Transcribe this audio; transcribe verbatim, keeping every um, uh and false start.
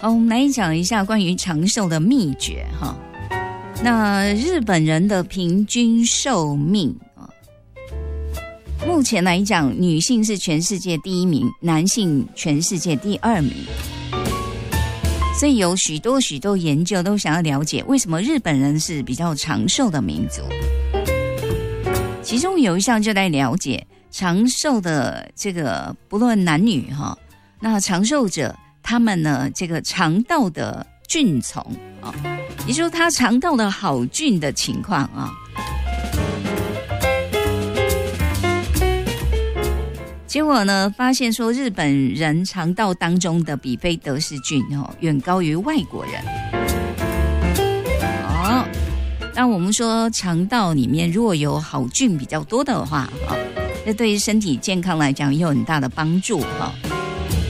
好，我们来讲一下关于长寿的秘诀哈。那日本人的平均寿命啊，目前来讲，女性是全世界第一名，男性全世界第二名。所以有许多许多研究都想要了解，为什么日本人是比较长寿的民族。其中有一项就来了解长寿的这个不论男女哈，那长寿者他们呢这个肠道的菌丛啊，也就是说他肠道的好菌的情况啊。结果呢，发现说日本人肠道当中的比菲德氏菌哦，远高于外国人。哦，那我们说肠道里面如果有好菌比较多的话，啊，这对于身体健康来讲有很大的帮助哈。